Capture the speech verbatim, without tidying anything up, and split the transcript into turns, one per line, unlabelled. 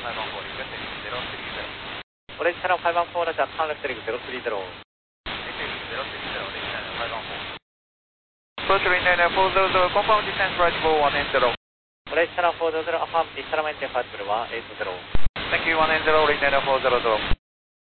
オレンジチャナルファイブワンフォーラジャー、ターンレフトリングゼロスリーゼロ。
Approach Liner four zero zero, confirm descent right for one eight zero.
オレンジチャナルフォーゼロゼロ、アファームディスタラメンテンファイブワンエイトゼロ。
Thank you, one eight zero, Liner four zero zero.